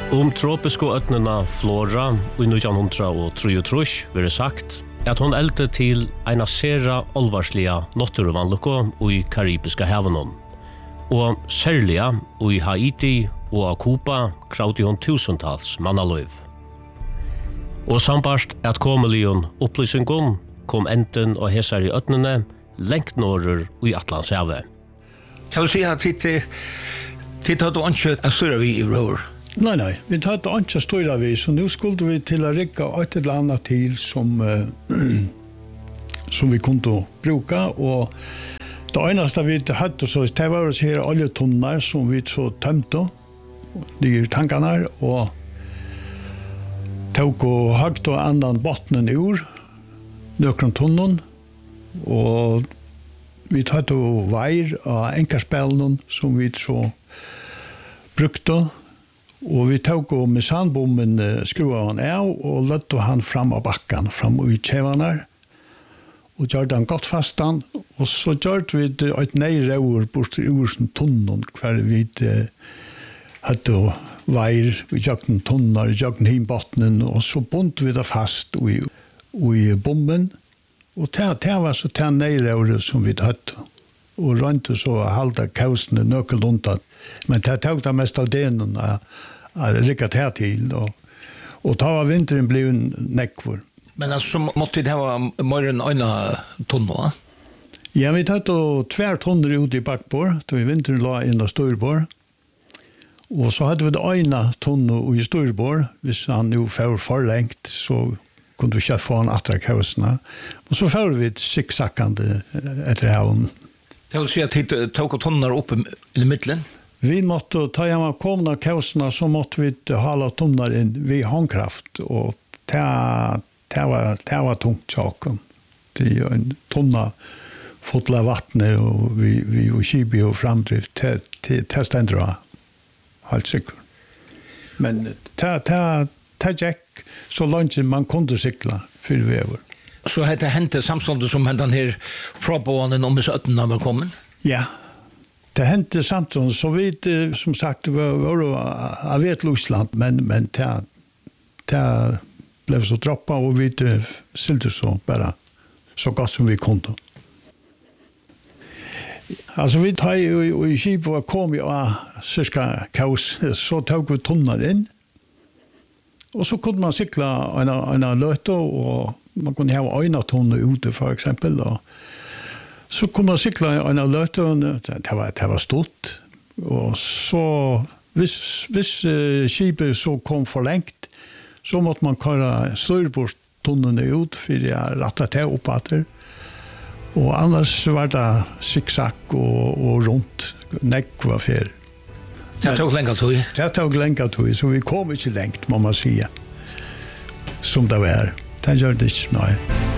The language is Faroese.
Tropiske øtnena Flora i 1933 vil det sagt at hon eldte til en sera alvarslige naturvannlukko i karibiske havenon. Og særlig i Haiti og Cuba kravde hon tusentals mannaløyv. Og sambarst at komelion opplysningon kom enten og hesar i øtnene lengt norrer i Atlantshavet. Kan du si at titt hadde ikke en større vi i rår? Nei, vi hadde ikke en større vi, så nå skulle vi til å rikke et eller annet til som vi kunne bruke, og det eneste vi hadde så det var her oljetunner som vi så tømte, de tankene, og tok og høgt og andan bottenen ur, nøkron tunnen, og vi hadde veir av enkerspelen som vi så brukte, og vi tok og med sandbommen skruva han av og løtte han fram av bakken, fram i kjevene, og gjorde han godt fastan, og så gjorde vi et nøyreur bort i ursen tunnen, hver vi hadde veir, vi gjorde tunner, vi gjorde himbottenen, og så bundet vi det fast i bommen, og det var så det nøyreur som vi hadde, og rundt så halda kausene nøkkelunta, men det tok det mest av denen at rikket her til, og da var vinteren blevet nekvor. Men altså, så måtte det ha mer enn øyne tonner? Ja, vi tatt 2 tonner ut i bakbord, da vi vinteren la inn av storbord, og så hadde vi det øyne tonner i storbord, hvis han jo får forlengt, så kunne vi ikke få han atra kausene, og så får vi et siksakkende etter havn. Det vil si at de tok tonner opp i midtelen? Vi måtte ta hjemme komna kausene, så måtte vi hala tonner inn ved håndkraft, og det var tungt tjaken. Det er en tonne fotla vattnet, og vi og kibi og framdrift, det stender av, helt sikkert. Men det gikk så langt man kunne sykla for vever. Så hette hentet samståndet som hentet her frabåenden om disse øttene var kommet? Ja, det hentet samståndet, så vi, som sagt, var av Vetlusland, men det blev så droppa, og vi sylte så bara så godt som vi kunde. Altså, vi tar i skip og kom av cirka kaos, så tog vi tunnar inn, og så kunde man cykla en løte, og man kunne ha øyne tunne ute, for eksempel, og så kunne man cykla en løte, og det var stort, og så, hvis skipet så kom for lengt, så måtte man køre styrbort tunnene ut, for jeg rattet det opp etter, og annars var det sikksakk og rundt, nekk var fer. Det tog lenge tog? Det tog lenge tog, så vi kom ikke lengt, må man si, som det var. Det gjør det ikke, nei.